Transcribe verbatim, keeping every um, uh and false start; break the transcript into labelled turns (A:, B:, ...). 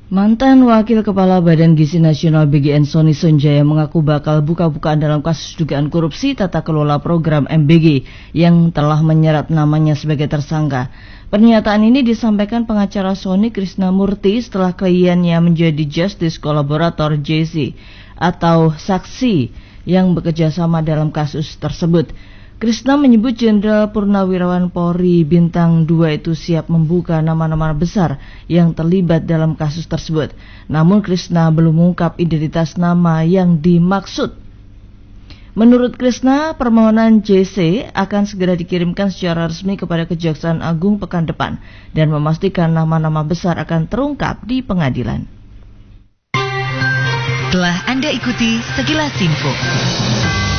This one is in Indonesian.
A: Mantan Wakil Kepala Badan Gizi Nasional B G N Sony Sonjaya mengaku bakal buka-bukaan dalam kasus dugaan korupsi tata kelola program M B G yang telah menyeret namanya sebagai tersangka. Pernyataan ini disampaikan pengacara Sony Krishna Murti setelah kliennya menjadi Justice Collaborator J C atau saksi yang bekerja sama dalam kasus tersebut. Krishna menyebut Jenderal Purnawirawan Polri Bintang dua itu siap membuka nama-nama besar yang terlibat dalam kasus tersebut. Namun Krishna belum mengungkap identitas nama yang dimaksud. Menurut Krishna, permohonan J C akan segera dikirimkan secara resmi kepada Kejaksaan Agung pekan depan dan memastikan nama-nama besar akan terungkap di pengadilan.
B: Telah Anda ikuti sekilas info.